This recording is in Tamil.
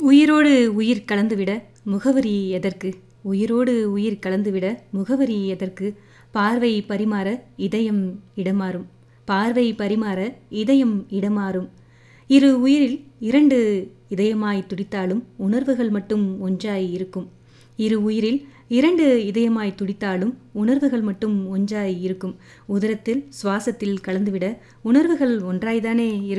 உயிரோடு உயிர் கலந்துவிட முகவரி எதற்கு? உயிரோடு உயிர் கலந்துவிட முகவரி எதற்கு? பார்வை பரிமாற இதயம் இடமாறும். பார்வை பரிமாற இதயம் இடமாறும். இரு உயிரில் இரண்டு இதயமாய் துடித்தாலும் உணர்வுகள் மட்டும் ஒன்றாய் இருக்கும். இரு உயிரில் இரண்டு இதயமாய் துடித்தாலும் உணர்வுகள் மட்டும் ஒன்றாய் இருக்கும். உதரத்தில் சுவாசத்தில் கலந்துவிட உணர்வுகள் ஒன்றாய்தானே இருக்கும்.